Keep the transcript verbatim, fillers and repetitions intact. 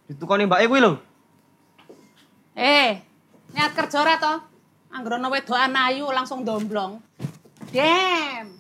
Ditukoni mbake kuwi lho. Eh, niat kerja ora to? Anggere ana wedokan ayu langsung domblong. Dem.